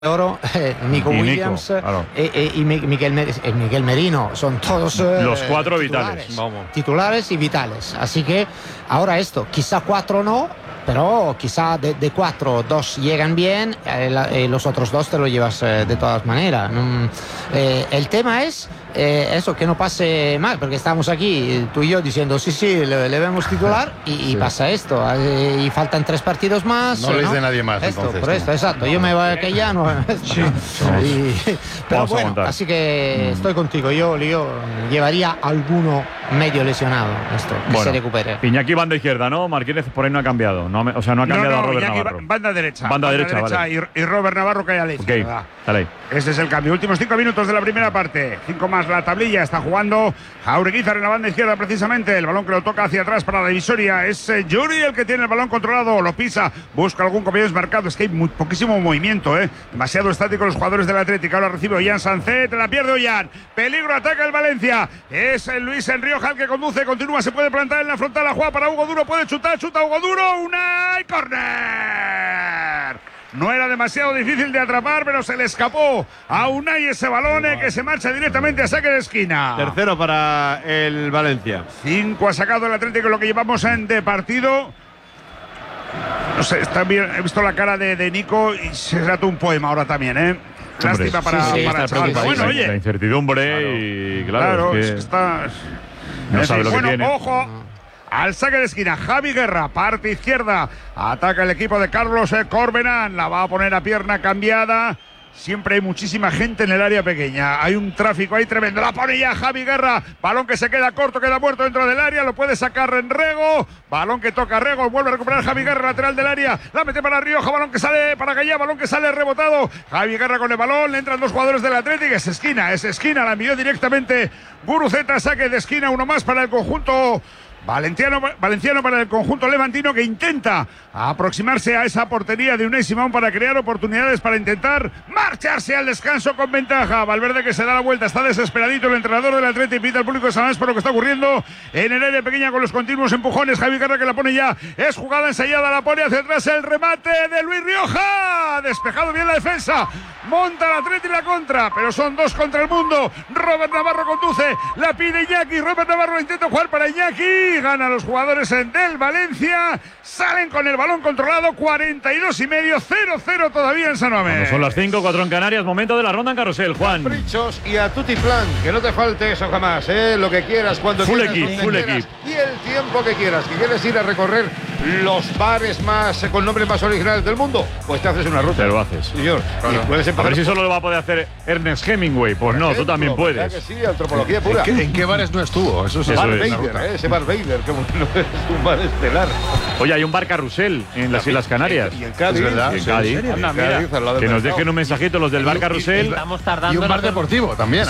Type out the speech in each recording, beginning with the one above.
Oro, Nico Williams, claro. y Miguel Merino, son todos los cuatro vitales. Titulares y vitales. Así que ahora esto, quizá 4 no, pero quizá de 4, 2 llegan bien, los otros 2 te lo llevas de todas maneras. El tema es eso, que no pase mal, porque estamos aquí, tú y yo, diciendo sí, le vemos titular y pasa esto, y faltan 3 partidos más. No les dé nadie más, esto, entonces. por esto, exacto. Yo me voy a que ya no. Pero bueno, así que estoy contigo. Yo llevaría alguno medio lesionado, esto, que se recupere. Iñaki banda izquierda, ¿no? Martínez por ahí no ha cambiado. No ha cambiado a Robert Iñaki Navarro. Banda derecha. Banda derecha, vale. y Robert Navarro cae a la izquierda. Ok, dale ahí. Ese es el cambio. Últimos 5 minutos de la primera parte. 5 más la tablilla. Está jugando Jaureguizar en la banda izquierda precisamente. El balón que lo toca hacia atrás para la divisoria. Es Yuri el que tiene el balón controlado. Lo pisa. Busca algún compañero desmarcado. Es que hay poquísimo movimiento, ¿eh? Demasiado estático los jugadores del Atlético. Ahora recibe Ollán Sancet. La pierde Ollán. Peligro, ataca el Valencia. Es el Luis Enrioja el que conduce. Continúa. Se puede plantar en la frontal. La juega para Hugo Duro. Puede chutar. Chuta Hugo Duro. Una y córner. No era demasiado difícil de atrapar, pero se le escapó a Unai ese balón que se marcha directamente a saque de esquina. Tercero para el Valencia. 5 ha sacado el Atlético lo que llevamos de partido. No sé, está bien, he visto la cara de Nico y se trata un poema ahora también, ¿eh? Lástima para el chaval. Bueno, oye. La incertidumbre y claro, es que está… no sabe lo que tiene. Ojo. Al saque de esquina, Javi Guerra, parte izquierda, ataca el equipo de Carlos Corberán, la va a poner a pierna cambiada. Siempre hay muchísima gente en el área pequeña, hay un tráfico ahí tremendo, la pone ya Javi Guerra, balón que se queda corto, queda muerto dentro del área, lo puede sacar en Rego, balón que toca Rego, vuelve a recuperar Javi Guerra, lateral del área, la mete para Rioja, balón que sale para Gallá, balón que sale rebotado, Javi Guerra con el balón, le entran 2 jugadores del Atlético, es esquina, la envió directamente Guruceta, saque de esquina, uno más para el conjunto valenciano para el conjunto levantino, que intenta aproximarse a esa portería de Unai Simón para crear oportunidades, para intentar marcharse al descanso con ventaja. Valverde que se da la vuelta, está desesperadito el entrenador del Atlético y pide al público de San Mamés por lo que está ocurriendo en el área pequeña con los continuos empujones. Javi Guerra que la pone ya, es jugada ensayada, la pone hacia atrás, el remate de Luis Rioja, despejado bien la defensa, monta el Atlético y la contra, pero son 2 contra el mundo. Robert Navarro conduce, la pide Iñaki, Robert Navarro intenta jugar para Iñaki, gana los jugadores del Valencia, salen con el balón controlado, 42 y medio, 0-0 todavía en San Mamés. Son las 5, 4 en Canarias, momento de la ronda en carrusel, Juan. Caprichos y a tutti plan, que no te falte eso jamás, lo que quieras, cuando full quieras, equip, full quieras, equip. y el tiempo que quieras ir a recorrer los bares más con nombres más originales del mundo, pues te haces una ruta. Te lo haces. Señor, y puedes a ver si solo lo va a poder hacer Ernest Hemingway. Pues no, tú también puedes. Que sí, antropología pura. ¿En qué bares no estuvo? Eso es Bar una Vader, ruta. ese Bar Vader, que es un bar estelar. Oye, hay un bar carrusel en las Islas Canarias. Y en Cádiz. Es verdad. Y en Cádiz. Anda, Cádiz, al lado del Que nos mercado. dejen un mensajito los del bar carrusel. Estamos tardando. Y un bar deportivo también.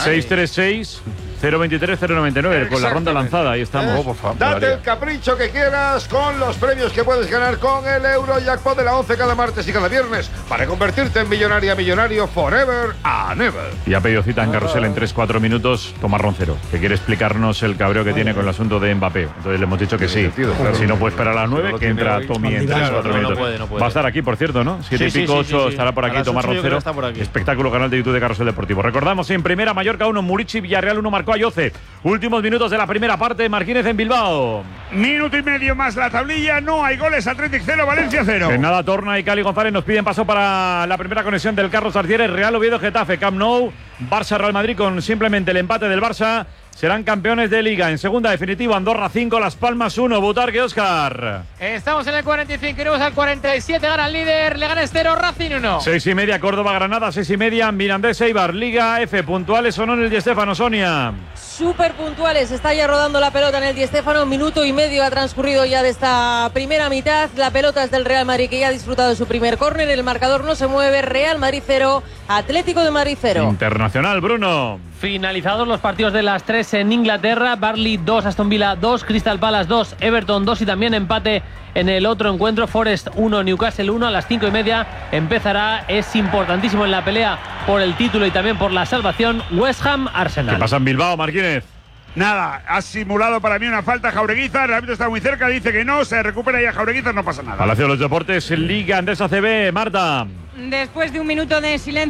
636 023 099 con la ronda lanzada. Ahí estamos. Oh, por favor. Date el capricho que quieras con los premios que puedes ganar con el Eurojackpot de la 11 cada martes y cada viernes para convertirte en millonario forever and ever. Y ha pedido cita en carrusel en 3-4 minutos Tomás Roncero, que quiere explicarnos el cabreo que tiene con el asunto de Mbappé. Entonces le hemos dicho que sí. Claro. Si no puede esperar a las 9, que entra Tommy en 3-4 minutos. No puede. Va a estar aquí, por cierto, ¿no? 7 y pico, 8 estará por aquí Tomás Roncero. Espectáculo, canal de YouTube de Carrusel Deportivo. Recordamos en primera, Mallorca 1, Murici, Villarreal 1, marcó Ayoce. Últimos minutos de la primera parte, Martínez en Bilbao. Minuto y medio más la tablilla, no hay goles, Atlético 0, Valencia 0. En nada, Torna y Cali González nos piden paso para la primera conexión del Carlos Arcieres, Real Oviedo, Getafe, Camp Nou, Barça, Real Madrid con simplemente el empate del Barça. Serán campeones de Liga. En segunda definitiva, Andorra 5, Las Palmas 1, Butarque, Óscar. Estamos en el 45, iremos al 47, gana el líder, Leganés 0, Racing 1. 6:30, Córdoba, Granada, 6:30, Mirandés, Eibar, Liga F, puntuales o no en el Di Stéfano, Sonia. Súper puntuales, está ya rodando la pelota en el Di Stéfano, 1 minuto y medio ha transcurrido ya de esta primera mitad, la pelota es del Real Madrid que ya ha disfrutado de su primer córner, el marcador no se mueve, Real Madrid 0, Atlético de Madrid 0. Internacional, Bruno. Finalizados los partidos de las 3 en Inglaterra, Burnley 2, Aston Villa 2, Crystal Palace 2, Everton 2 y también empate en el otro encuentro, Forest 1, Newcastle 1, a las 5:30 empezará, es importantísimo en la pelea por el título y también por la salvación, West Ham Arsenal. ¿Qué pasa en Bilbao, Martínez? Nada, ha simulado para mí una falta Jaureguizar, el árbitro está muy cerca, dice que no, se recupera ya Jaureguizar, no pasa nada. Palacio de los Deportes, Liga Andesa CB, Marta. después de un minuto de silencio.